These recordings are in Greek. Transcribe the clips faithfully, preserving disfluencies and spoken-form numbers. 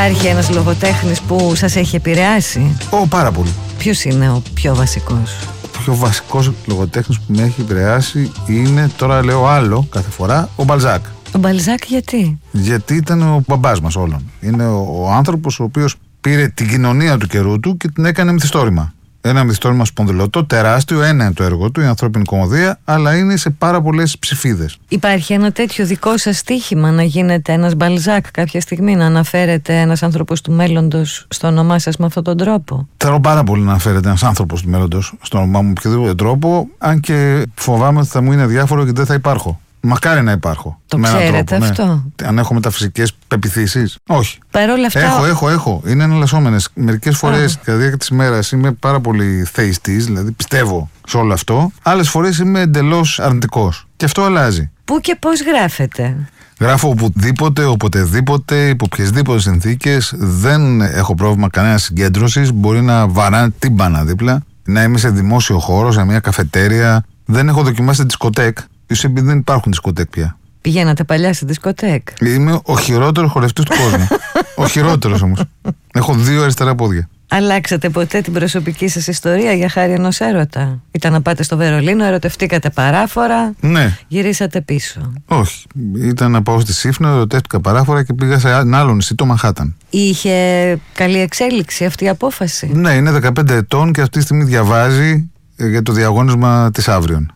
Υπάρχει ένας λογοτέχνης που σας έχει επηρεάσει? Ω, πάρα πολύ. Ποιος είναι ο πιο βασικός? Ο πιο βασικός λογοτέχνης που με έχει επηρεάσει είναι, τώρα λέω άλλο κάθε φορά, ο Μπαλζάκ. Ο Μπαλζάκ γιατί? Γιατί ήταν ο μπαμπάς μας όλων. Είναι ο, ο άνθρωπος ο οποίος πήρε την κοινωνία του καιρού του και την έκανε μυθιστόρημα. Ένα μυθιστόρημα σπονδυλωτό, τεράστιο, ένα είναι το έργο του, η ανθρώπινη κομμωδία, αλλά είναι σε πάρα πολλές ψηφίδες. Υπάρχει ένα τέτοιο δικό σας στοίχημα να γίνετε ένας Μπαλζάκ κάποια στιγμή, να αναφέρετε ένας άνθρωπος του μέλλοντος στο όνομά σας με αυτόν τον τρόπο? Θέλω πάρα πολύ να αναφέρεται ένας άνθρωπος του μέλλοντος στο όνομά μου με οποιοδήποτε τρόπο, αν και φοβάμαι ότι θα μου είναι διάφορο και δεν θα υπάρχω. Μακάρι να υπάρχω. Το ξέρετε τρόπο, αυτό? Ναι. Αν έχω μεταφυσικές πεποιθήσεις, όχι. Παρ' όλα αυτά. Έχω, έχω, έχω. Είναι εναλλασσόμενες. Μερικές φορές κατά τη διάρκεια της ημέρας είμαι πάρα πολύ θεϊστής, δηλαδή πιστεύω σε όλο αυτό. Άλλες φορές είμαι εντελώς αρνητικός. Και αυτό αλλάζει. Πού και πώς γράφετε? Γράφω οπουδήποτε, οποτεδήποτε, υπό οποιασδήποτε συνθήκες. Δεν έχω πρόβλημα κανένα συγκέντρωσης. Μπορεί να βαράνε τύμπανα δίπλα, να είμαι σε δημόσιο χώρο, σε μια καφετέρια. Δεν έχω δοκιμάσει δισκοτέκ. Ίσως επειδή δεν υπάρχουν δισκοτέκ πια. Πηγαίνατε παλιά σε δισκοτέκ? Είμαι ο χειρότερος χορευτής του κόσμου. Ο χειρότερος όμως. Έχω δύο αριστερά πόδια. Αλλάξατε ποτέ την προσωπική σας ιστορία για χάρη ενός έρωτα? Ήταν να πάτε στο Βερολίνο, ερωτευτήκατε παράφορα, ναι. Γυρίσατε πίσω? Όχι. Ήταν να πάω στη Σύφνο, ερωτεύτηκα παράφορα και πήγα σε ένα άλλο νησί, το Μανχάταν. Είχε καλή εξέλιξη αυτή η απόφαση? Ναι, είναι δεκαπέντε ετών και αυτή τη στιγμή διαβάζει για το διαγώνισμα της αύριον.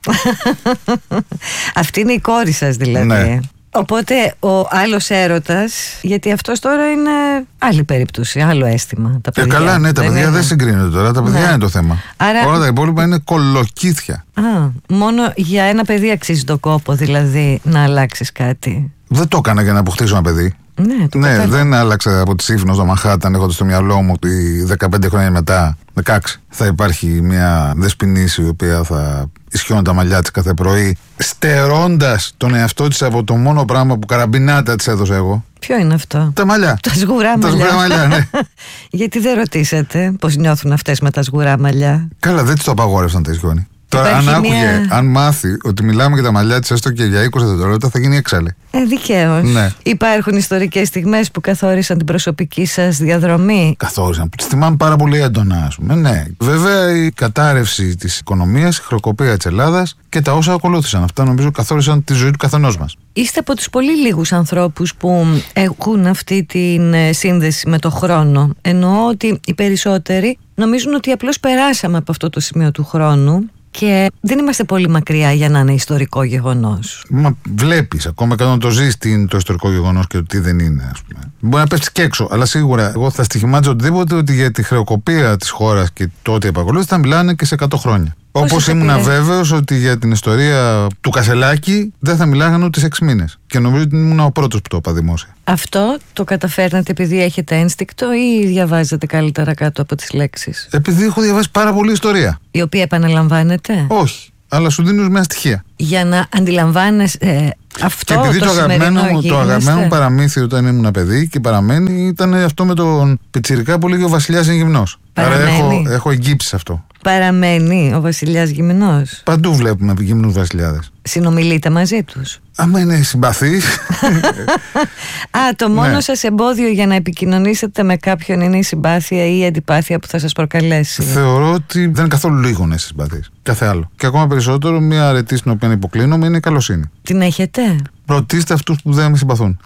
Αυτή είναι η κόρη σας δηλαδή. Ναι. Οπότε ο άλλος έρωτας, γιατί αυτός τώρα είναι άλλη περίπτωση, άλλο αίσθημα. Τα παιδιά. Ε, καλά, ναι, τα δεν παιδιά είναι. δεν συγκρίνονται τώρα, τα παιδιά ναι. είναι το θέμα. Άρα... όλα τα υπόλοιπα είναι κολοκύθια. Α, μόνο για ένα παιδί αξίζει το κόπο δηλαδή να αλλάξεις κάτι? Δεν το έκανα για να αποκτήσω ένα παιδί. Ναι, το ναι δεν άλλαξα από τη Σύφνο στο Μανχάταν έχοντας στο μυαλό μου ότι δεκαπέντε χρόνια μετά, δεκαέξι, θα υπάρχει μια δεσποινής η οποία θα ισχύουν τα μαλλιά της κάθε πρωί, στερώντας τον εαυτό της από το μόνο πράγμα που καραμπινάτα της έδωσα εγώ. Ποιο είναι αυτό? Τα μαλλιά. Τα σγουρά μαλλιά. Τα σγουρά μαλλιά, ναι. Γιατί δεν ρωτήσατε πώς νιώθουν αυτές με τα σγουρά μαλλιά? Καλά, δεν της το απαγόρευσαν τα ισχυόνι. Τώρα, αν άκουγε, μια... αν μάθει ότι μιλάμε για τα μαλλιά της έστω και για είκοσι δευτερόλεπτα, θα γίνει έξαλλη. Ε, δικαίως. Ναι. Υπάρχουν ιστορικές στιγμές που καθόρισαν την προσωπική σας διαδρομή? Καθόρισαν. Τις θυμάμαι πάρα πολύ έντονα, ας πούμε. Ναι. Βέβαια, η κατάρρευση της οικονομίας, η χρεοκοπία της Ελλάδας και τα όσα ακολούθησαν. Αυτά νομίζω καθόρισαν τη ζωή του καθενός μας. Είστε από τους πολύ λίγους ανθρώπους που έχουν αυτή τη σύνδεση με το χρόνο. Εννοώ ότι οι περισσότεροι νομίζουν ότι απλώς περάσαμε από αυτό το σημείο του χρόνου και δεν είμαστε πολύ μακριά για να είναι ιστορικό γεγονός. Μα βλέπεις, ακόμα και όταν το ζεις, τι είναι το ιστορικό γεγονός και τι δεν είναι, ας πούμε. Μπορεί να πέφτεις και έξω, αλλά σίγουρα εγώ θα στοιχημάτιζα οτιδήποτε ότι για τη χρεοκοπία της χώρας και το ότι επακολούθησε θα μιλάνε και σε εκατό χρόνια. Όπως ήμουν βέβαιος ότι για την ιστορία του Κασελάκη δεν θα μιλάγανε ούτε σε έξι μήνες. Και νομίζω ότι ήμουν ο πρώτος που το είπα δημόσια. Αυτό το καταφέρνετε επειδή έχετε ένστικτο ή διαβάζετε καλύτερα κάτω από τις λέξεις? Επειδή έχω διαβάσει πάρα πολύ ιστορία. Η οποία επαναλαμβάνεται? Όχι, αλλά σου δίνουν μια στοιχεία. Για να αντιλαμβάνεσαι ε, αυτό. Και επειδή το, το, αγαπημένο, το αγαπημένο μου παραμύθι όταν ήμουν παιδί και παραμένει ήταν αυτό με τον πιτσιρικά που λέγει ο Βασιλιάς είναι γυμνός. Άρα έχω, έχω εγγύψει σε αυτό. Παραμένει ο Βασιλιάς γυμνός? Παντού βλέπουμε γυμνούς βασιλιάδες. Συνομιλείτε μαζί τους? Άμα είναι συμπαθείς. Α, το μόνο ναι. σας εμπόδιο για να επικοινωνήσετε με κάποιον είναι η συμπάθεια ή η αντιπάθεια που θα σας προκαλέσει? Θεωρώ ότι δεν είναι καθόλου λίγο να είσαι συμπαθής. Κάθε άλλο. Και ακόμα περισσότερο, μια αρετή στην οποία υποκλίνομαι είναι η καλοσύνη. Την έχετε? Ρωτήστε αυτούς που δεν με συμπαθούν.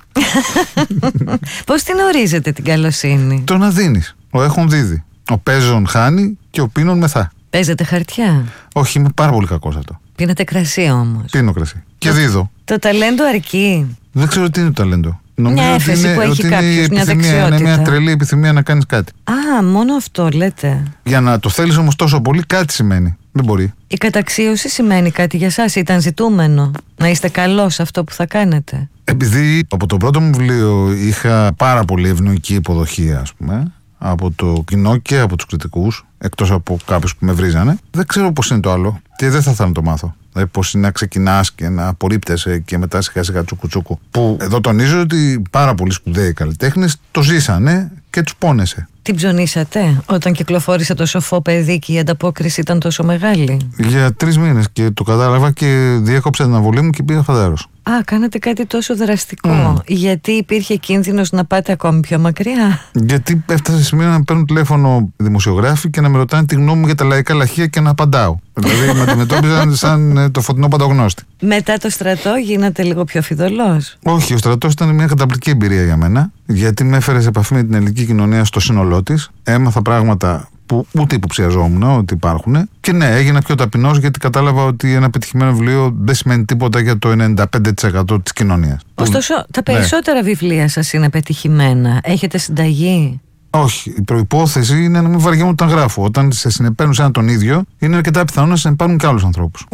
Πώς την ορίζετε την καλοσύνη? Το να δίνεις. Ο έχων δίδει. Ο παίζον χάνει και ο πίνον μεθά. Παίζετε χαρτιά? Όχι, είμαι πάρα πολύ κακός αυτό. Πίνετε κρασί όμως? Πίνω κρασί. Και δίδω. Το ταλέντο αρκεί? Δεν ξέρω τι είναι το ταλέντο. Νομίζω μια έφεση είναι, που έχει κάποιος, μια δεξιότητα. Είναι μια τρελή επιθυμία να κάνεις κάτι. Α, μόνο αυτό λέτε? Για να το θέλεις όμως τόσο πολύ, κάτι σημαίνει. Δεν μπορεί. Η καταξίωση σημαίνει κάτι για σας? Ήταν ζητούμενο να είστε καλός σε αυτό που θα κάνετε? Επειδή από το πρώτο μου βιβλίο είχα πάρα πολύ ευνοϊκή υποδοχή, ας πούμε, από το κοινό και από τους κριτικούς, εκτός από κάποιους που με βρίζανε, δεν ξέρω πώς είναι το άλλο και δεν θα ήθελα να το μάθω. Δηλαδή πώς είναι να ξεκινάς και να απορρίπτεσαι και μετά σιγά σιγά τσούκου τσούκου. Που εδώ τονίζω ότι πάρα πολλοί σπουδαίοι καλλιτέχνες το ζήσανε και τους πόνεσε. Την ψωνίσατε όταν κυκλοφόρησε το Σοφό παιδί και η ανταπόκριση ήταν τόσο μεγάλη? Για τρεις μήνες και το κατάλαβα και διέκοψα την αναβολή μου και πήγα φαντάρος. Α, κάνατε κάτι τόσο δραστικό. Mm. Γιατί υπήρχε κίνδυνος να πάτε ακόμη πιο μακριά? Γιατί έφτασε σε σημείο να παίρνουν τηλέφωνο δημοσιογράφοι και να με ρωτάνε τη γνώμη μου για τα λαϊκά λαχεία και να απαντάω. Δηλαδή με αντιμετώπιζαν σαν το φωτεινό παντογνώστη. Μετά το στρατό γίνατε λίγο πιο φιδωλός? Όχι, ο στρατός ήταν μια καταπληκτική εμπειρία για μένα, γιατί με έφερε σε επαφή με την ελληνική κοινωνία στο σύνολό της. Έμαθα πράγματα που ούτε υποψιαζόμουν ότι υπάρχουν. Και ναι, έγινα πιο ταπεινός, γιατί κατάλαβα ότι ένα πετυχημένο βιβλίο δεν σημαίνει τίποτα για το ενενήντα πέντε τοις εκατό της κοινωνίας. Ωστόσο, τα περισσότερα ναι. βιβλία σας είναι πετυχημένα. Έχετε συνταγή? Όχι. Η προϋπόθεση είναι να μην βαριέμαι όταν γράφω. Όταν σε συνεπέρνουν σε έναν τον ίδιο, είναι αρκετά πιθανό να συνεπάρνουν και άλλους ανθρώπους.